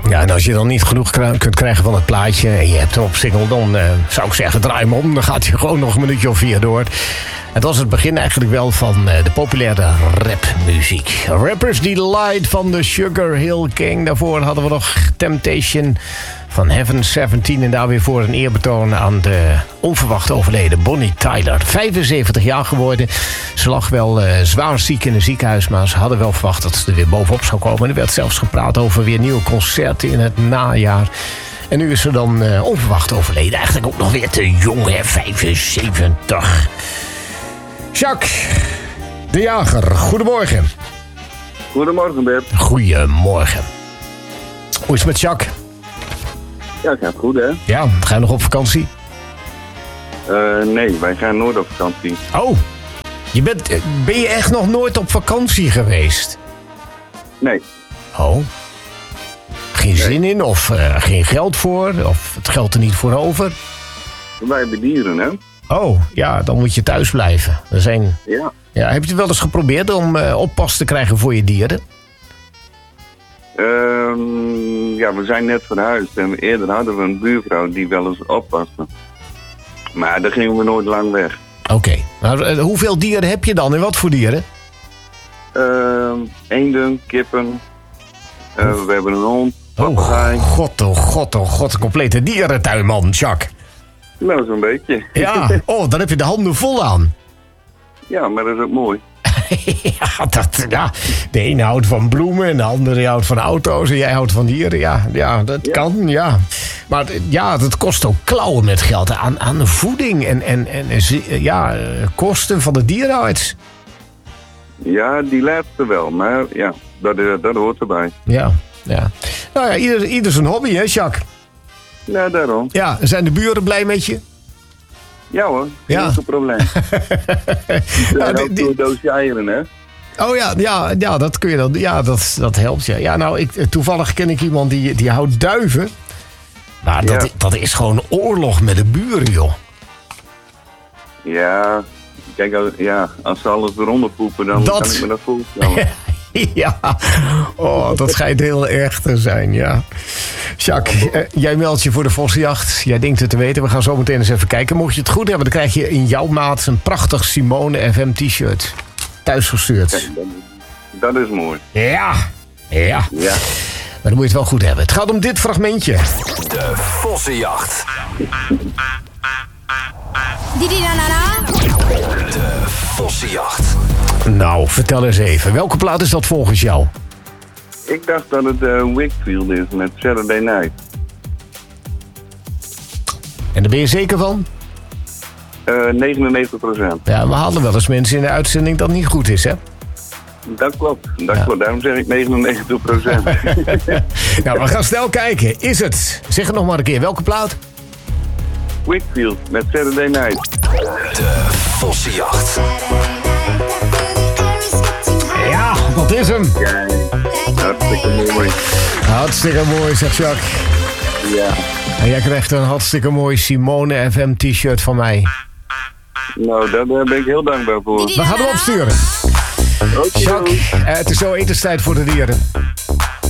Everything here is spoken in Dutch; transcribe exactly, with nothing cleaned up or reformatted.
Ja, en als je dan niet genoeg kra- kunt krijgen van het plaatje en je hebt hem op single, dan uh, zou ik zeggen, draai hem om. Dan gaat hij gewoon nog een minuutje of vier door. Het was het begin eigenlijk wel van uh, de populaire rapmuziek. Rappers Delight van de Sugar Hill Gang. Daarvoor hadden we nog Temptation van Heaven zeventien. En daar weer voor een eerbetoon aan de onverwacht overleden Bonnie Tyler. vijfenzeventig jaar geworden. Ze lag wel uh, zwaar ziek in een ziekenhuis, maar ze hadden wel verwacht dat ze er weer bovenop zou komen. En er werd zelfs gepraat over weer nieuwe concerten in het najaar. En nu is ze dan uh, onverwacht overleden. Eigenlijk ook nog weer te jong, hè? vijfenzeventig. Jacques de Jager, goedemorgen. Goedemorgen, Bert. Goedemorgen. Hoe is het met Jacques? Ja, het gaat goed, hè? Ja, ga je nog op vakantie? Uh, nee, wij gaan nooit op vakantie. Oh, je bent, ben je echt nog nooit op vakantie geweest? Nee. Oh. Geen nee. zin in of uh, geen geld voor? Of het geld er niet voor over? Wij hebben dieren, hè? Oh, ja, dan moet je thuis blijven. Er zijn... Ja. Ja, heb je het wel eens geprobeerd om uh, oppas te krijgen voor je dieren? Uh, ja, we zijn net verhuisd en eerder hadden we een buurvrouw die wel eens oppaste. Maar daar gingen we nooit lang weg. Oké. Okay. Nou, uh, hoeveel dieren heb je dan en wat voor dieren? Uh, eenden, kippen. Uh, we hebben een hond, papegaai. Oh god, oh god, oh god. Een complete dierentuinman, Jacques. Nou, zo'n beetje. Ja, oh, dan heb je de handen vol aan. Ja, maar dat is ook mooi. ja, dat, ja, de ene houdt van bloemen en de andere houdt van auto's en jij houdt van dieren. Ja, ja dat ja. kan, ja. Maar ja, dat kost ook klauwen met geld aan, aan voeding en, en, en ja, kosten van de dierenarts. Ja, die laatste wel, maar ja, dat, dat hoort erbij. Ja, ja. Nou ja, ieder, ieder zijn hobby, hè, Jacques? Ja, daarom. Ja, zijn de buren blij met je? Ja hoor, geen ja. enkel probleem. Ja, ook die... een doosje eieren, hè? Oh ja, ja, ja dat kun je dan. Ja, dat, dat helpt. Ja, ja nou, ik, toevallig ken ik iemand die, die houdt duiven. Maar dat, ja. dat is gewoon oorlog met de buren, joh. Ja, kijk, ja, als ze alles eronder poepen, dan dat... kan ik me dat voorstellen. Ja, oh, dat schijnt heel erg te zijn, ja. Jacques, eh, jij meldt je voor de Vossenjacht. Jij denkt het te weten. We gaan zo meteen eens even kijken. Mocht je het goed hebben, dan krijg je in jouw maat een prachtig Simone F M t-shirt. Thuisgestuurd. Kijk, dat is mooi. Ja, ja. Ja. Maar dan moet je het wel goed hebben. Het gaat om dit fragmentje. De Vossenjacht. De Vossenjacht. Nou, vertel eens even. Welke plaat is dat volgens jou? Ik dacht dat het uh, Wakefield is met Saturday Night. En daar ben je zeker van? Uh, negenennegentig procent. Ja, we hadden wel eens mensen in de uitzending dat niet goed is, hè? Dat klopt. Dat ja. klopt. Daarom zeg ik negenennegentig procent. Nou, we gaan snel kijken. Is het? Zeg het nog maar een keer. Welke plaat? Wakefield met Saturday Night. De Vossenjacht. Ja, dat is hem. Ja, hartstikke mooi. Hartstikke mooi, zegt Jacques. Ja. En jij krijgt een hartstikke mooi Simone F M t-shirt van mij. Nou, daar ben ik heel dankbaar voor. We gaan hem opsturen. Okay. Jacques, het is zo etenstijd voor de dieren.